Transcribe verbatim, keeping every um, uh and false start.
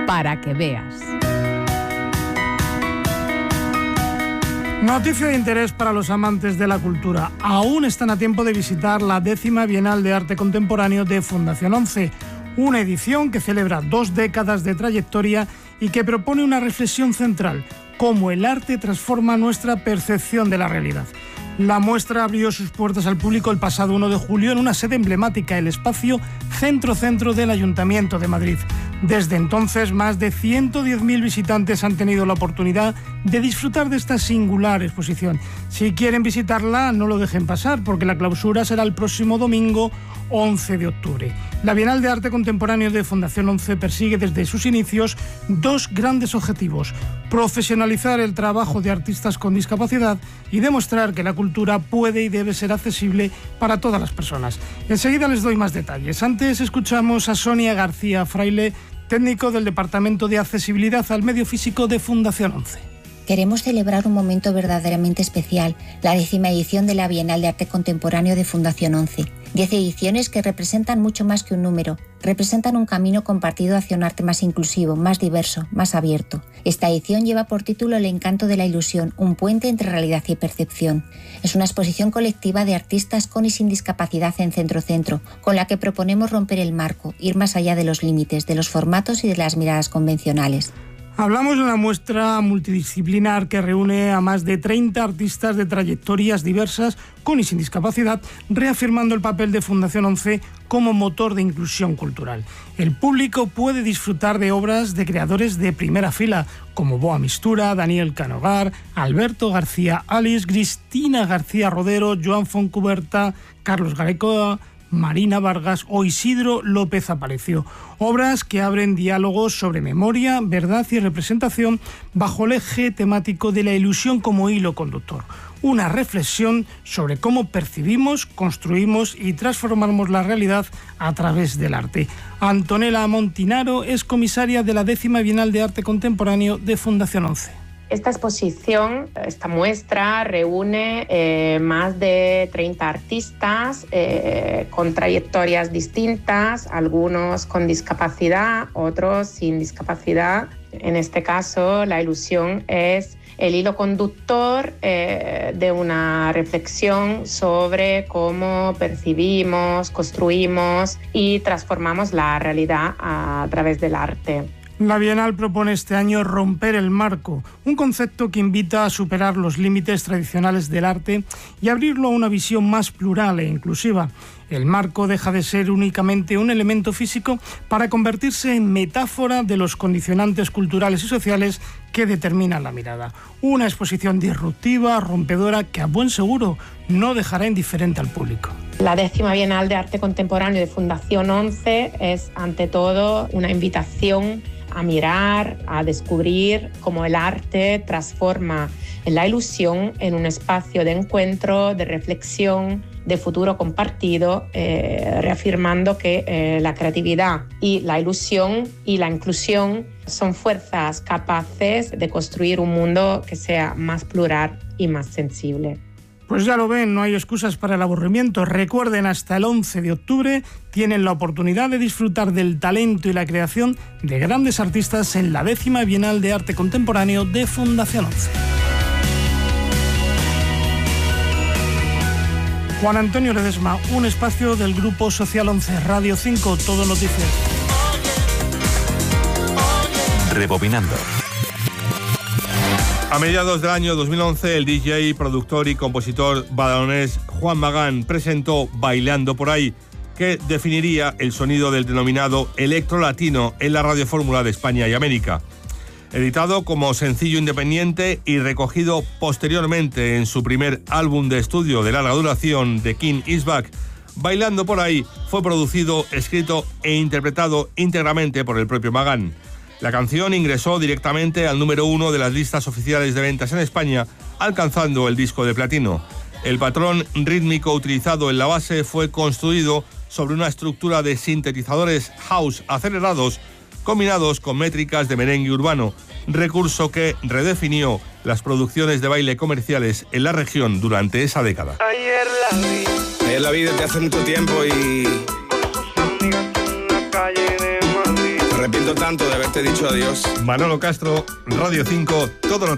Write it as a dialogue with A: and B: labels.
A: para que veas.
B: Noticia de interés para los amantes de la cultura. Aún están a tiempo de visitar la décima Bienal de Arte Contemporáneo de Fundación once, una edición que celebra dos décadas de trayectoria y que propone una reflexión central: cómo el arte transforma nuestra percepción de la realidad. La muestra abrió sus puertas al público el pasado uno de julio en una sede emblemática, el espacio Centro-Centro del Ayuntamiento de Madrid. Desde entonces, más de ciento diez mil visitantes han tenido la oportunidad de disfrutar de esta singular exposición. Si quieren visitarla, no lo dejen pasar, porque la clausura será el próximo domingo once de octubre. La Bienal de Arte Contemporáneo de Fundación once persigue desde sus inicios dos grandes objetivos: profesionalizar el trabajo de artistas con discapacidad y demostrar que la cultura puede y debe ser accesible para todas las personas. Enseguida les doy más detalles. Antes escuchamos a Sonia García Fraile, técnico del Departamento de Accesibilidad al Medio Físico de Fundación once.
C: Queremos celebrar un momento verdaderamente especial, la décima edición de la Bienal de Arte Contemporáneo de Fundación once. Diez ediciones que representan mucho más que un número, representan un camino compartido hacia un arte más inclusivo, más diverso, más abierto. Esta edición lleva por título El encanto de la ilusión, un puente entre realidad y percepción. Es una exposición colectiva de artistas con y sin discapacidad en Centro-Centro, con la que proponemos romper el marco, ir más allá de los límites, de los formatos y de las miradas convencionales.
B: Hablamos de una muestra multidisciplinar que reúne a más de treinta artistas de trayectorias diversas con y sin discapacidad, reafirmando el papel de Fundación once como motor de inclusión cultural. El público puede disfrutar de obras de creadores de primera fila, como Boa Mistura, Daniel Canogar, Alberto García Alice, Cristina García Rodero, Joan Foncuberta, Carlos Garecoa, Marina Vargas o Isidro López Aparicio. Obras que abren diálogos sobre memoria, verdad y representación bajo el eje temático de la ilusión como hilo conductor. Una reflexión sobre cómo percibimos, construimos y transformamos la realidad a través del arte. Antonella Montinaro es comisaria de la décima Bienal de Arte Contemporáneo de Fundación once.
D: Esta exposición, esta muestra, reúne eh, más de treinta artistas eh, con trayectorias distintas, algunos con discapacidad, otros sin discapacidad. En este caso, la ilusión es el hilo conductor eh, de una reflexión sobre cómo percibimos, construimos y transformamos la realidad a través del arte.
B: La Bienal propone este año romper el marco, un concepto que invita a superar los límites tradicionales del arte y abrirlo a una visión más plural e inclusiva. El marco deja de ser únicamente un elemento físico para convertirse en metáfora de los condicionantes culturales y sociales que determinan la mirada. Una exposición disruptiva, rompedora, que a buen seguro no dejará indiferente al público.
D: La décima Bienal de Arte Contemporáneo de Fundación once es, ante todo, una invitación a mirar, a descubrir cómo el arte transforma la ilusión en un espacio de encuentro, de reflexión, de futuro compartido, eh, reafirmando que eh, la creatividad y la ilusión y la inclusión son fuerzas capaces de construir un mundo que sea más plural y más sensible.
B: Pues ya lo ven, no hay excusas para el aburrimiento. Recuerden, hasta el once de octubre tienen la oportunidad de disfrutar del talento y la creación de grandes artistas en la décima Bienal de Arte Contemporáneo de Fundación once. Juan Antonio Ledesma, un espacio del Grupo Social once, Radio cinco, Todo Noticias.
E: Rebobinando. A mediados del año dos mil once, el D J, productor y compositor badalonés Juan Magán presentó Bailando por ahí, que definiría el sonido del denominado electro latino en la radiofórmula de España y América. Editado como sencillo independiente y recogido posteriormente en su primer álbum de estudio de larga duración, The King Is Back, Bailando por ahí fue producido, escrito e interpretado íntegramente por el propio Magán. La canción ingresó directamente al número uno de las listas oficiales de ventas en España, alcanzando el disco de platino. El patrón rítmico utilizado en la base fue construido sobre una estructura de sintetizadores house acelerados combinados con métricas de merengue urbano, recurso que redefinió las producciones de baile comerciales en la región durante esa década.
F: Ayer la vi, ayer la vi desde hace mucho tiempo y... arrepiento tanto de haberte dicho adiós.
E: Manolo Castro, Radio cinco, todo lo